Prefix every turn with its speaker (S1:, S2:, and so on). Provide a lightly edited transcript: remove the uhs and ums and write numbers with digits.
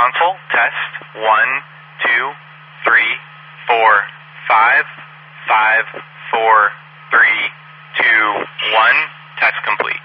S1: console. Test 1, 2, 3, 4, 5, 5, 4, 3, 2, 1. Test complete.